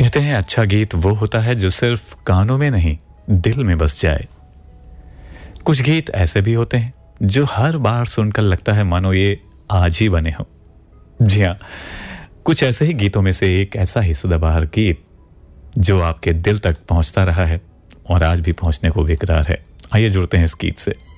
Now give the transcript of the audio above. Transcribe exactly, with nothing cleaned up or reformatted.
कहते हैं अच्छा गीत वो होता है जो सिर्फ कानों में नहीं दिल में बस जाए। कुछ गीत ऐसे भी होते हैं जो हर बार सुनकर लगता है मानो ये आज ही बने हो। जी हाँ, कुछ ऐसे ही गीतों में से एक ऐसा ही सदाबहार गीत जो आपके दिल तक पहुंचता रहा है और आज भी पहुंचने को बेकरार है। आइए जुड़ते हैं इस गीत से।